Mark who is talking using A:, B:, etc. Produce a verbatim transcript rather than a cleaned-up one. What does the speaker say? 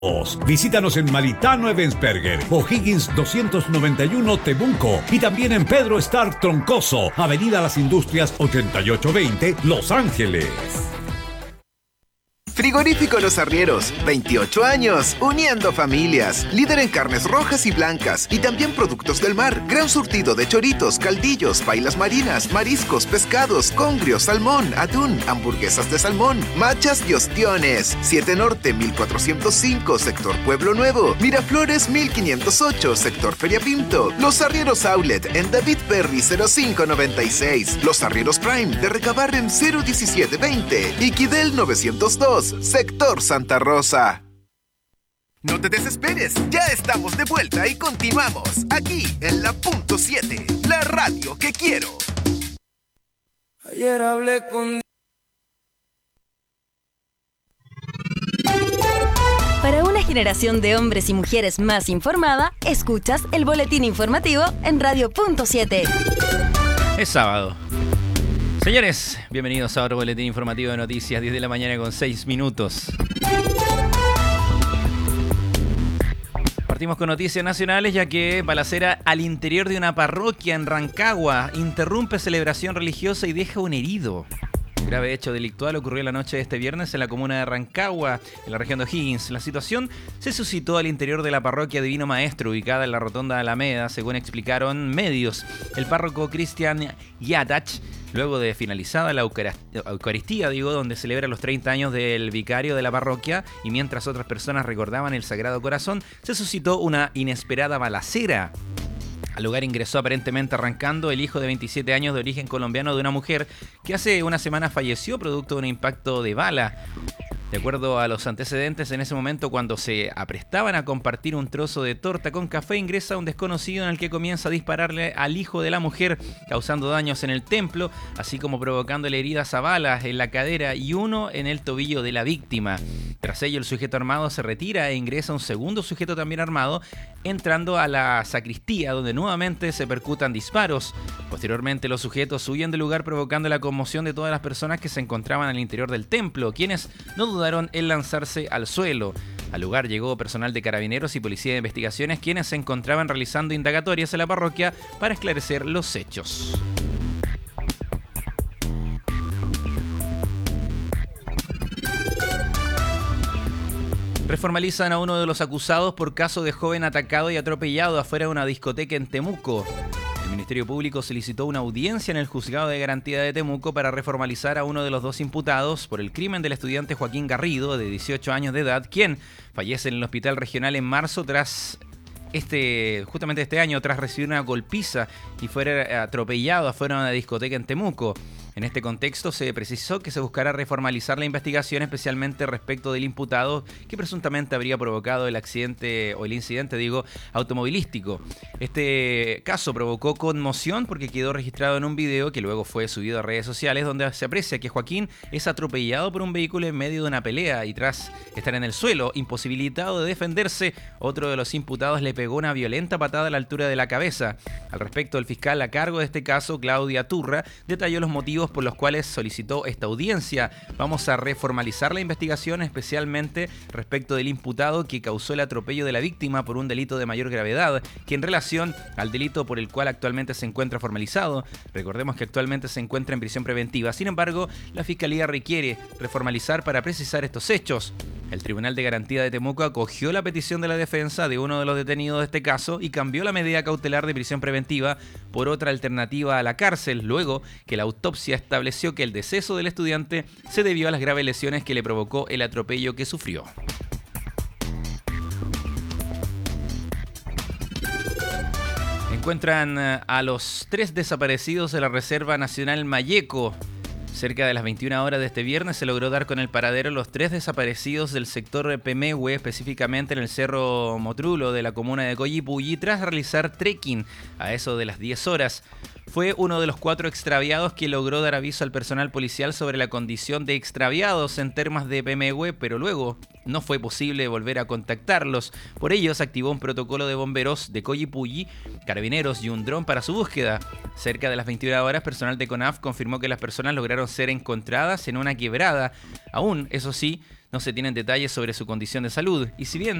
A: Visítanos en Maritano Ebensberger, O'Higgins doscientos noventa y uno Temuco y también en Pedro Star Troncoso, Avenida Las Industrias ochenta y ocho veinte, Los Ángeles.
B: Frigorífico Los Arrieros, veintiocho años, uniendo familias. Líder en carnes rojas y blancas y también productos del mar. Gran surtido de choritos, caldillos, pailas marinas, mariscos, pescados, congrios, salmón, atún, hamburguesas de salmón, machas y ostiones. siete Norte mil cuatrocientos cinco, sector Pueblo Nuevo. Miraflores mil quinientos ocho, sector Feria Pinto. Los Arrieros Outlet en David Perry cero cinco noventa y seis. Los Arrieros Prime de Recabarren cero diecisiete veinte. Y Quidel novecientos dos. Sector Santa Rosa. No te desesperes, ya estamos de vuelta y continuamos aquí en la punto siete, la radio que quiero.
C: Ayer hablé con...
D: Para una generación de hombres y mujeres más informada, escuchas el boletín informativo en Radio Punto siete.
E: Es sábado. Señores, bienvenidos a otro boletín informativo de noticias, diez de la mañana con seis minutos. Partimos con noticias nacionales, ya que balacera al interior de una parroquia en Rancagua interrumpe celebración religiosa y deja un herido. Grave hecho delictual ocurrió la noche de este viernes en la comuna de Rancagua, en la región de O'Higgins. La situación se suscitó al interior de la parroquia Divino Maestro, ubicada en la rotonda de Alameda, según explicaron medios. El párroco Cristian Yatach, luego de finalizada la Eucaristía, digo, donde celebra los treinta años del vicario de la parroquia, y mientras otras personas recordaban el Sagrado Corazón, se suscitó una inesperada balacera. Al lugar ingresó aparentemente arrancando el hijo de veintisiete años de origen colombiano de una mujer que hace una semana falleció producto de un impacto de bala. De acuerdo a los antecedentes, en ese momento, cuando se aprestaban a compartir un trozo de torta con café, ingresa un desconocido en el que comienza a dispararle al hijo de la mujer, causando daños en el templo, así como provocándole heridas a balas en la cadera y uno en el tobillo de la víctima. Tras ello, el sujeto armado se retira e ingresa un segundo sujeto también armado, entrando a la sacristía, donde nuevamente se percutan disparos. Posteriormente, los sujetos huyen del lugar, provocando la conmoción de todas las personas que se encontraban al interior del templo, quienes no dudaron en lanzarse al suelo. Al lugar llegó personal de Carabineros y Policía de Investigaciones, quienes se encontraban realizando indagatorias en la parroquia para esclarecer los hechos. Reformalizan a uno de los acusados por caso de joven atacado y atropellado afuera de una discoteca en Temuco. El Ministerio Público solicitó una audiencia en el Juzgado de Garantía de Temuco para reformalizar a uno de los dos imputados por el crimen del estudiante Joaquín Garrido, de dieciocho años de edad, quien fallece en el hospital regional en marzo tras este, justamente este año, tras recibir una golpiza y fuera atropellado afuera de una discoteca en Temuco. En este contexto se precisó que se buscará reformalizar la investigación, especialmente respecto del imputado que presuntamente habría provocado el accidente o el incidente, digo, automovilístico. Este caso provocó conmoción porque quedó registrado en un video que luego fue subido a redes sociales, donde se aprecia que Joaquín es atropellado por un vehículo en medio de una pelea y tras estar en el suelo, imposibilitado de defenderse, otro de los imputados le pegó una violenta patada a la altura de la cabeza. Al respecto, el fiscal a cargo de este caso, Claudia Turra, detalló los motivos por los cuales solicitó esta audiencia. Vamos a reformalizar la investigación, especialmente respecto del imputado que causó el atropello de la víctima por un delito de mayor gravedad, que en relación al delito por el cual actualmente se encuentra formalizado. Recordemos que actualmente se encuentra en prisión preventiva. Sin embargo, la Fiscalía requiere reformalizar para precisar estos hechos. El Tribunal de Garantía de Temuco acogió la petición de la defensa de uno de los detenidos de este caso y cambió la medida cautelar de prisión preventiva por otra alternativa a la cárcel, luego que la autopsia estableció que el deceso del estudiante se debió a las graves lesiones que le provocó el atropello que sufrió. Encuentran a los tres desaparecidos de la Reserva Nacional Mayeco. Cerca de las veintiuna horas de este viernes se logró dar con el paradero de los tres desaparecidos del sector Pemehue, específicamente en el Cerro Motrulo de la comuna de Coyipulli, tras realizar trekking a eso de las diez horas. Fue uno de los cuatro extraviados que logró dar aviso al personal policial sobre la condición de extraviados en termas de Pemehue, pero luego no fue posible volver a contactarlos. Por ello se activó un protocolo de bomberos de Coyipulli, Carabineros y un dron para su búsqueda. Cerca de las veintiuna horas, personal de CONAF confirmó que las personas lograron ser encontradas en una quebrada. Aún, eso sí, No se tienen detalles sobre su condición de salud y si bien